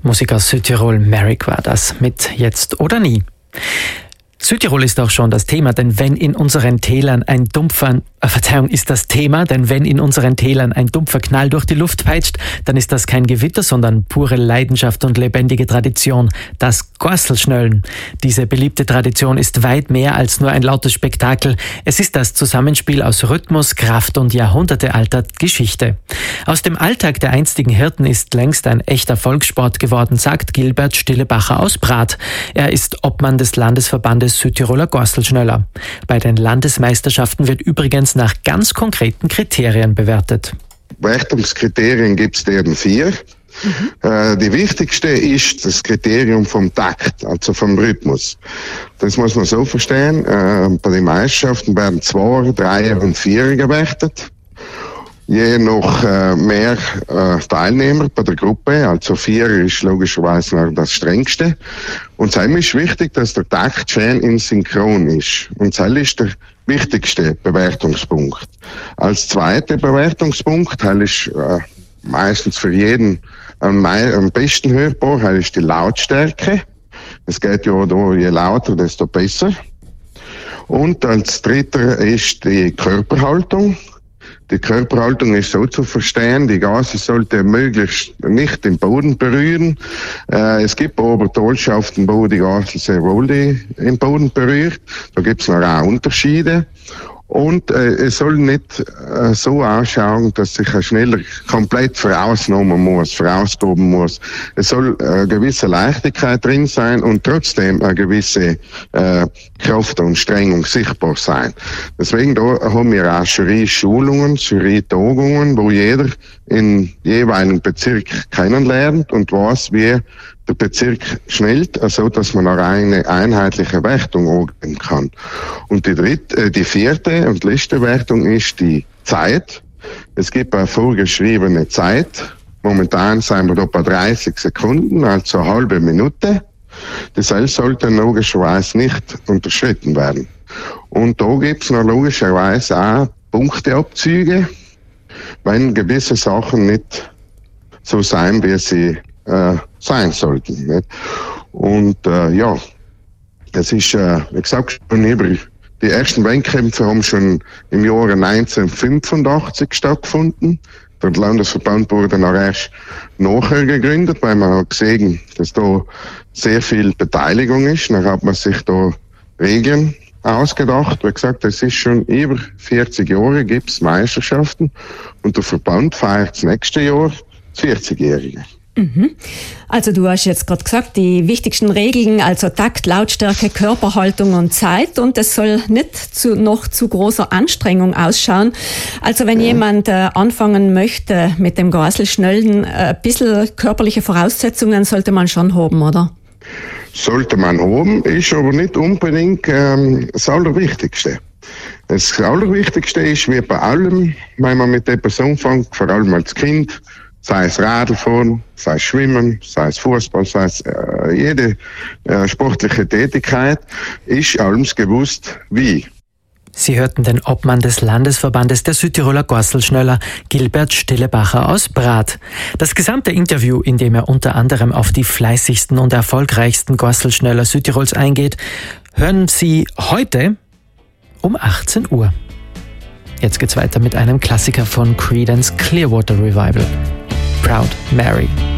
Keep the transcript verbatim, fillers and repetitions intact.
Musik aus Südtirol, Merrick war das mit Jetzt oder Nie. Südtirol ist auch schon das Thema, denn wenn in unseren Tälern ein dumpfer, äh, Verzeihung, ist das Thema, denn wenn in unseren Tälern ein dumpfer Knall durch die Luft peitscht, dann ist das kein Gewitter, sondern pure Leidenschaft und lebendige Tradition, das Gorselschnöllen. Diese beliebte Tradition ist weit mehr als nur ein lautes Spektakel. Es ist das Zusammenspiel aus Rhythmus, Kraft und jahrhundertealter Geschichte. Aus dem Alltag der einstigen Hirten ist längst ein echter Volkssport geworden, sagt Gilbert Stillebacher aus Prat. Er ist Obmann des Landesverbandes Südtiroler Gorselschnöller. Bei den Landesmeisterschaften wird übrigens nach ganz konkreten Kriterien bewertet. Wertungskriterien gibt es deren vier. Mhm. Äh, die wichtigste ist das Kriterium vom Takt, also vom Rhythmus. Das muss man so verstehen. Äh, bei den Meisterschaften werden Zweier, Dreier und Vierer gewertet. Je noch äh, mehr äh, Teilnehmer bei der Gruppe, also Vierer ist logischerweise noch das strengste. Und es ist wichtig, dass der Takt schön in Synchron ist. Und das ist der wichtigste Bewertungspunkt. Als zweiter Bewertungspunkt, das ist äh, meistens für jeden am, am besten hörbar, das ist die Lautstärke. Es geht ja da, je lauter, desto besser. Und als dritter ist die Körperhaltung. Die Körperhaltung ist so zu verstehen, die Gase sollte möglichst nicht den Boden berühren. Äh, es gibt aber Ortschaften, wo die Gase sehr wohl die, den Boden berührt. Da gibt es noch auch Unterschiede. Und äh, es soll nicht äh, so ausschauen, dass sich ein schneller komplett vorausnehmen muss, vorausgeben muss. Es soll äh, eine gewisse Leichtigkeit drin sein und trotzdem eine gewisse äh, Kraft und Strengung sichtbar sein. Deswegen da haben wir auch Jury-Schulungen, Jury-Tagungen, wo jeder in jeweiligen Bezirk kennenlernt und weiß, wie der Bezirk schnellt, also dass man auch eine einheitliche Wertung angeben kann. Und die dritte, äh, die vierte und letzte Wertung ist die Zeit. Es gibt eine vorgeschriebene Zeit. Momentan sind wir da bei dreißig Sekunden, also eine halbe Minute. Das sollte logischerweise nicht unterschritten werden. Und da gibt es noch logischerweise auch Punkteabzüge, wenn gewisse Sachen nicht so sein, wie sie äh, sein sollten. Nicht? Und äh, ja, das ist, äh, wie gesagt, schon über die ersten Wettkämpfe haben schon im Jahre neunzehnhundertfünfundachtzig stattgefunden. Der Landesverband wurde dann auch erst nachher gegründet, weil man hat gesehen, dass da sehr viel Beteiligung ist. Dann hat man sich da Regeln ausgedacht. Wie gesagt, es ist schon über vierzig Jahre gibt es Meisterschaften und der Verband feiert das nächste Jahr das vierzigjährige. Mhm. Also du hast jetzt gerade gesagt, die wichtigsten Regeln, also Takt, Lautstärke, Körperhaltung und Zeit, und es soll nicht zu noch zu großer Anstrengung ausschauen. Also wenn ja. jemand äh, anfangen möchte mit dem Gorselschnöllen, äh, ein bisschen körperliche Voraussetzungen sollte man schon haben, oder? Sollte man haben, ist aber nicht unbedingt ähm, das Allerwichtigste. Das Allerwichtigste ist, wie bei allem, wenn man mit etwas anfängt, vor allem als Kind, sei es Radlfahren, sei es Schwimmen, sei es Fußball, sei es äh, jede äh, sportliche Tätigkeit, ist allens gewusst, wie. Sie hörten den Obmann des Landesverbandes der Südtiroler Gorselschnöller, Gilbert Stillebacher aus Prat. Das gesamte Interview, in dem er unter anderem auf die fleißigsten und erfolgreichsten Gorselschnöller Südtirols eingeht, hören Sie heute um achtzehn Uhr. Jetzt geht's weiter mit einem Klassiker von Creedence Clearwater Revival. Proud Mary.